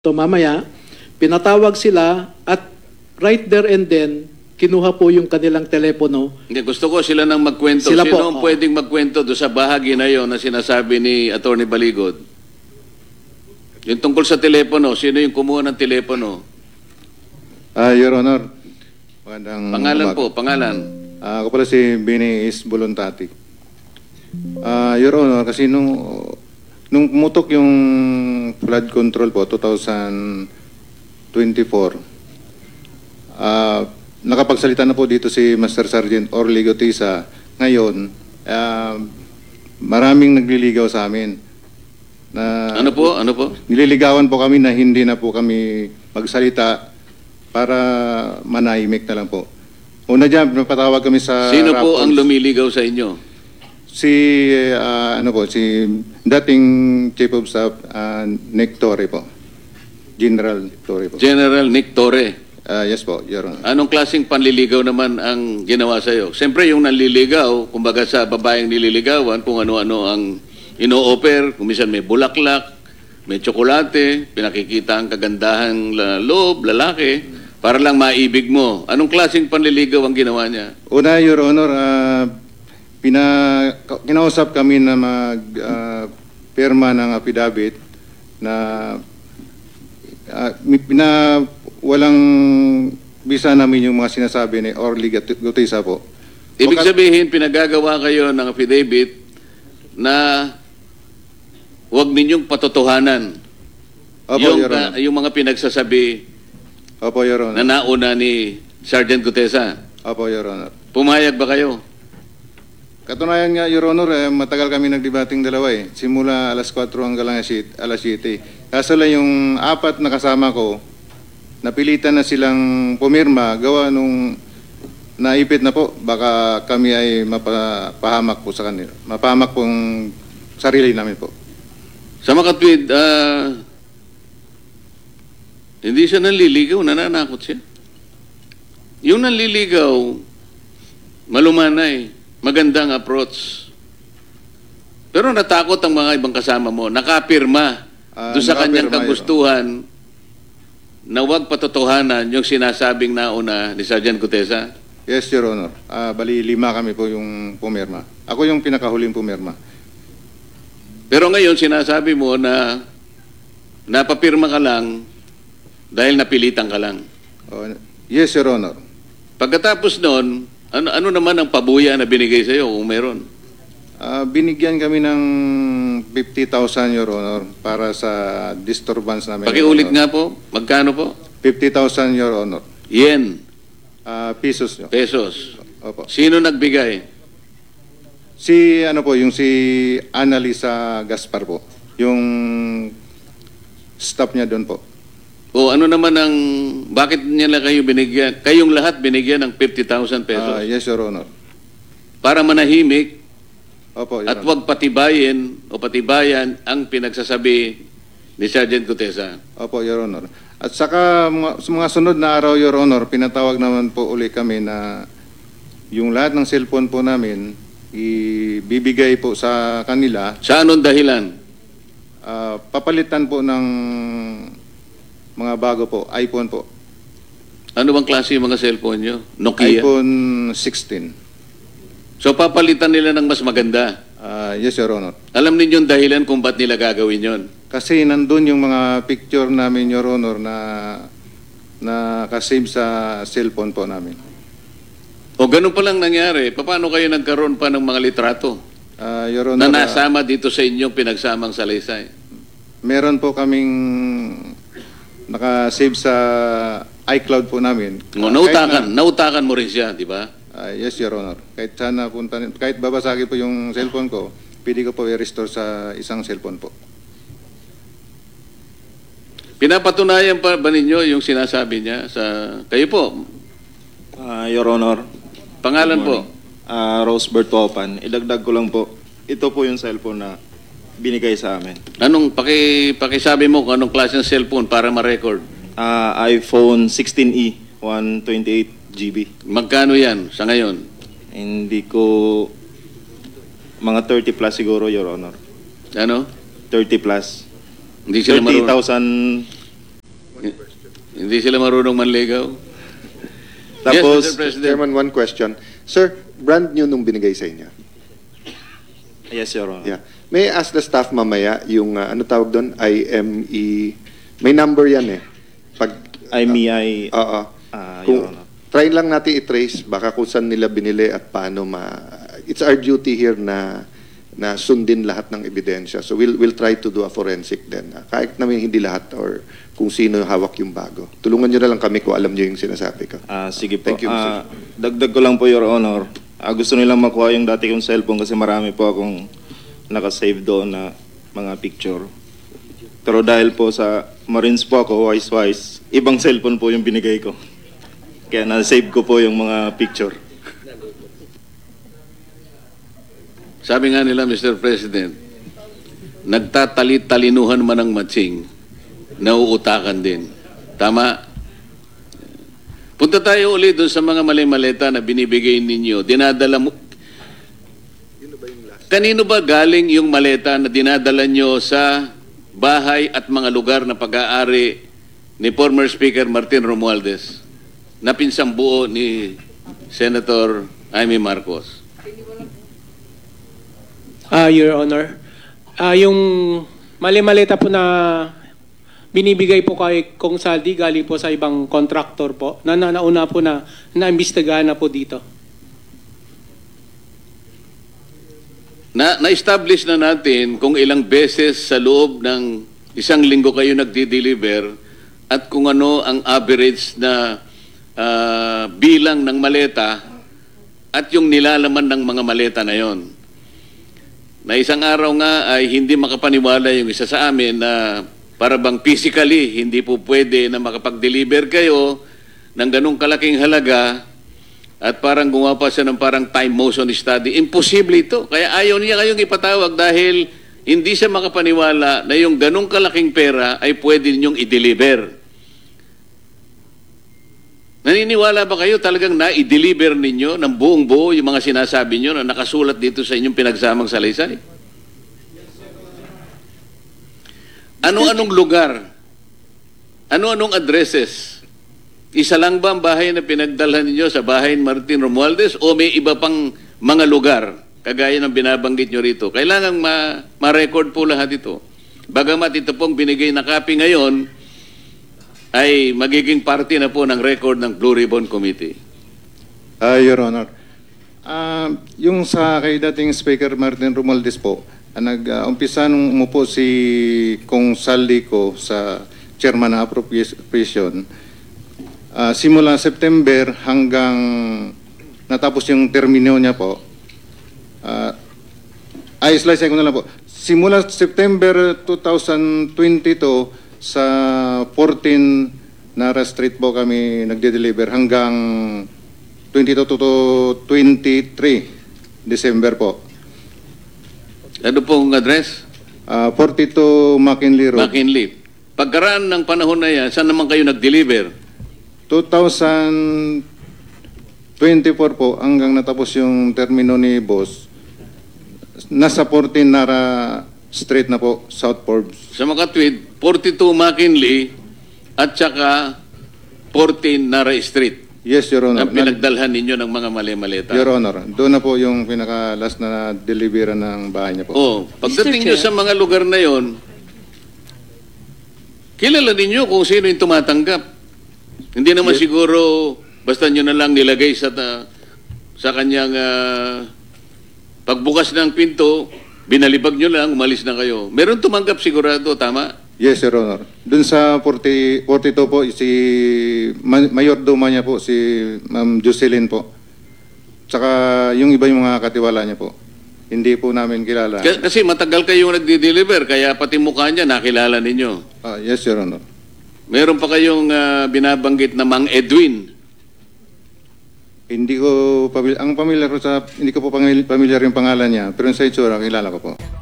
So mamaya, pinatawag sila at right there and then, kinuha po yung kanilang telepono. Hindi, gusto ko sila nang magkwento. Sila po, Sino ang pwedeng magkwento doon sa bahagi na yon na sinasabi ni Atty. Baligod? Yung tungkol sa telepono, sino yung kumuha ng telepono? Your Honor, magandang Pangalan umaga. po, pangalan. Ako pala si Benny is Voluntati. Your Honor, kasi nung pumutok yung flood control po, 2024, nakapagsalita na po dito si Master Sergeant Orly Gutisa. Ngayon, maraming nagliligaw sa amin. Ano po? Ano po? Nililigawan po kami na hindi na po kami magsalita para manahimik na lang po. Una dyan, napatawag kami sa Sino po Raffles. ang lumiligaw sa inyo? Si dating Chief of Staff, Nick Torre po. General Torre po. General Nick Torre. Yes po, Your Honor. Anong klaseng panliligaw naman ang ginawa sa iyo? Siyempre yung nanliligaw, kumbaga sa babaeng nililigawan, kung ano-ano ang ino-offer, kung minsan may bulaklak, may tsokolate, pinakikita ang kagandahang loob, lalaki, para lang maibig mo. Anong klaseng panliligaw ang ginawa niya? Una, Your Honor, kinausap kami na mag-pirma ng affidavit na walang bisa namin yung mga sinasabi ni Orly Gutisa po. Ibig sabihin, pinagagawa kayo ng affidavit na huwag ninyong patotohanan Opo, Your Honor. yung mga pinagsasabi Opo, Your Honor. na nauna ni Sergeant Gutesa. Opo, Your Honor. Pumayag ba kayo? Katunayan nga, Your Honor, matagal kami nagdebating dalawa eh. Simula alas 4 hanggang alas 7. Kaso lang yung apat na kasama ko, napilitan na silang pumirma, gawa nung naipit na po, baka kami ay mapahamak po sa kanila. Mapahamak pong sarili namin po. Sa makatwid, hindi siya nanliligaw, nananakot siya. Yung nanliligaw, malumanay, magandang approach. Pero natakot ang mga ibang kasama mo, nakapirma doon sa kanyang nakapirma, kagustuhan na huwag patotohanan yung sinasabing nauna ni Sergeant Gutesa. Yes, Your Honor. Bali, 5 kami po yung pumirma. Ako yung pinakahuling pumirma. Pero ngayon sinasabi mo na napapirma ka lang dahil napilitan ka lang. Yes, Your Honor. Pagkatapos noon, ano naman ang pabuya na binigay sa iyo kung meron? Binigyan kami ng 50,000, Your Honor, para sa disturbance namin. Pakiulit nga po, magkano po? 50,000, Your Honor. Yen, Pesos. pesos. Opo. Sino nagbigay? Si Annalisa Gaspar po. Yung staff niya doon po. O ano naman ang, bakit niya lang kayo binigyan? Kayong lahat binigyan ng 50,000 pesos Yes, Your Honor. para manahimik Opo, Your at Honor. wag patibayin o patibayan ang pinagsasabi ni Sergeant Gutesa. Opo, Your Honor. At saka sa mga sunod na araw, Your Honor, pinatawag naman po uli kami na yung lahat ng cellphone po namin ibibigay po sa kanila. Sa anong dahilan? Papalitan po ng mga bago po, iPhone po. Ano bang klase yung mga cellphone nyo? Nokia? iPhone 16. So papalitan nila ng mas maganda. Yes, Your Honor. Alam ninyong dahilan kung ba't nila gagawin yon? Kasi nandun yung mga picture namin, Your Honor, na nakasave sa cellphone po namin. O ganun pa lang nangyari, paano kayo nagkaroon pa ng mga litrato Your na Honor, nasama dito sa inyong pinagsamang salaysay? meron po kaming nakasave sa iCloud po namin. Nautakan mo rin siya, di ba? Yes, Your Honor. Kahit sana kahit babasagin po yung cellphone ko, pwede ko po i-restore sa isang cellphone po. Pinapatunayan pa ba ninyo yung sinasabi niya sa kayo po? Your Honor. Pangalan po? Rosebert Topan. Idagdag ko lang po. Ito po yung cellphone na binigay sa amin. Anong pakisabi mo kung anong klase ng cellphone para ma-record? iPhone 16e, 128 GB. Magkano yan sa ngayon? Hindi ko mga 30 plus siguro, Your Honor. Ano? 30 plus. Hindi sila marunong. 30,000 Hindi sila marunong manligaw. Tapos, yes, Mr. President. Chairman, one question. Sir, brand new nung binigay sa inyo. yes, Your Honor. Yeah. May I ask the staff mamaya yung ano tawag doon? IME. May number yan eh. Pag IMEI, Oo. Your Honor. Try lang natin i-trace baka kung saan nila binili at paano it's our duty here na sundin lahat ng ebidensya. So we'll try to do a forensic then. Kahit namin hindi lahat or kung sino hawak yung bago. Tulungan niyo na lang kami kung alam niyo yung sinasabi ko. Sige po. Thank you, Mr. Dagdag ko lang po, Your Honor. Gusto nilang makuha yung dati kong cellphone kasi marami po akong nakasave doon na mga picture. Pero dahil po sa Marines po ako, wise, ibang cellphone po yung binigay ko. Kaya na-save ko po yung mga picture. Sabi nga nila, Mr. President, nagtatalit-talinuhan man ang matsing, nauutakan din. Tama? Punta tayo ulit doon sa mga mali-maleta na binibigay ninyo. Dinadala mo. Kanino ba galing yung maleta na dinadala nyo sa bahay at mga lugar na pag-aari ni former Speaker Martin Romualdez na pinsang buo ni Senator Amy Marcos? Your Honor, yung mali-maleta po na binibigay po kay Kong Saldi galing po sa ibang contractor po na nauna po na naimbestigahan na po dito. Na-establish na natin kung ilang beses sa loob ng isang linggo kayo nagdi-deliver at kung ano ang average na bilang ng maleta at yung nilalaman ng mga maleta na yon. Na isang araw nga ay hindi makapaniwala yung isa sa amin na para bang physically hindi po pwede na makapag-deliver kayo ng ganong kalaking halaga at parang gumawa pa siya ng parang time motion study. Imposible ito. Kaya ayaw niya kayong ipatawag dahil hindi siya makapaniwala na yung ganong kalaking pera ay pwede ninyong i-deliver. Naniniwala ba kayo talagang na-i-deliver ninyo ng buong buo yung mga sinasabi nyo na nakasulat dito sa inyong pinagsamang salaysay? Ano-anong lugar? Ano-anong addresses? Isa lang ba ang bahay na pinagdalhan ninyo sa bahay ni Martin Romualdez o may iba pang mga lugar kagaya ng binabanggit nyo rito? Kailangan ma-record po lahat ito. Bagamat ito pong binigay na copy ngayon, ay magiging parte na po ng record ng Blue Ribbon Committee. Your Honor, yung sa kay dating Speaker Martin Romualdez po, nag-umpisa nung umupo si Kong Saldi ko sa Chairman ng Appropriation, simula September hanggang natapos yung termino niya po, slice ko na lang po. Simula September 2022 sa 14 Nara Street po kami nagde-deliver hanggang 22 to 23 December po. Ano pong address? 42 McKinley Road. McKinley. Pagkaraan ng panahon na yan, saan naman kayo nag-deliver? 2024 po hanggang natapos yung termino ni Boss. Nasa 14 Nara Street na po, South Forbes. Sa makatwid, 42 McKinley at saka 14 Nara Street. Yes, Your Honor. Na pinagdalhan ninyo ng mga mali-maleta. Your Honor, doon na po yung pinaka-last na deliveran ng bahay niya po. Pagdating nyo sa mga lugar na yon, kilala ninyo kung sino yung tumatanggap. Hindi naman siguro basta nyo na lang nilagay sa kanyang pagbukas ng pinto, binalibag nyo lang, umalis na kayo. Meron tumanggap sigurado, tama? Yes, Your Honor. Doon sa 42 po, si Mayordomo niya po, si Ma'am Jocelyn po. Tsaka yung iba yung mga katiwala niya po. Hindi po namin kilala. Kasi matagal kayong nagdi-deliver, kaya pati mukha niya nakilala ninyo. Yes, Your Honor. Meron pa kayong binabanggit na Mang Edwin. Hindi ko familiar yung pangalan niya, pero sa itsura kilala ko po.